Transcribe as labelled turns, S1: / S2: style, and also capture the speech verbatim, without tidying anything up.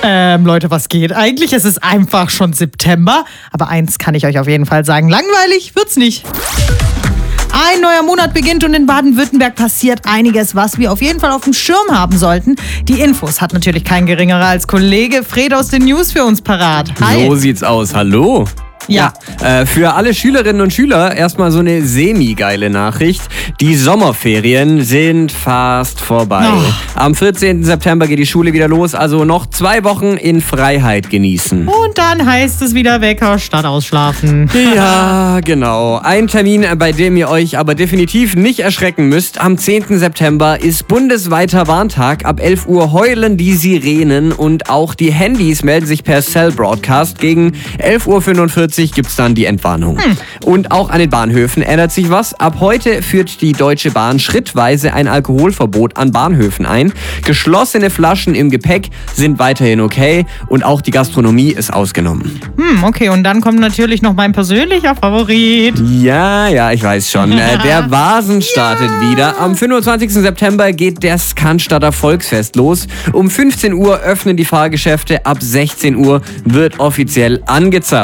S1: Ähm, Leute, was geht? Eigentlich ist es einfach schon September. Aber eins kann ich euch auf jeden Fall sagen. Langweilig wird's nicht. Ein neuer Monat beginnt und in Baden-Württemberg passiert einiges, was wir auf jeden Fall auf dem Schirm haben sollten. Die Infos hat natürlich kein geringerer als Kollege Fred aus den News für uns parat. Hi.
S2: So sieht's aus. Hallo.
S1: Ja.
S2: ja äh, für alle Schülerinnen und Schüler erstmal so eine semi-geile Nachricht. Die Sommerferien sind fast vorbei.
S1: Oh.
S2: Am vierzehnten September geht die Schule wieder los, also noch zwei Wochen in Freiheit genießen.
S1: Und dann heißt es wieder Wecker statt ausschlafen.
S2: Ja, genau. Ein Termin, bei dem ihr euch aber definitiv nicht erschrecken müsst. Am zehnten September ist bundesweiter Warntag. Ab elf Uhr heulen die Sirenen und auch die Handys melden sich per Cell Broadcast. Gegen elf Uhr fünfundvierzig gibt's dann die Entwarnung. Hm. Und auch an den Bahnhöfen ändert sich was. Ab heute führt die Deutsche Bahn schrittweise ein Alkoholverbot an Bahnhöfen ein. Geschlossene Flaschen im Gepäck sind weiterhin okay und auch die Gastronomie ist ausgenommen.
S1: Hm, okay, und dann kommt natürlich noch mein persönlicher Favorit.
S2: Ja, ja, ich weiß schon. Äh, der Vasen startet ja. wieder. Am fünfundzwanzigsten September geht der Cannstatter Volksfest los. Um fünfzehn Uhr öffnen die Fahrgeschäfte. Ab sechzehn Uhr wird offiziell angezapft.